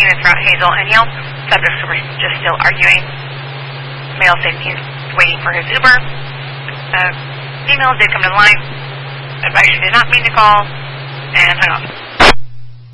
units throughout Hazel and Yale. Subjects were just still arguing. Male safety is waiting for his Uber. Female did come to the line, advised she did not mean to call, and hung up.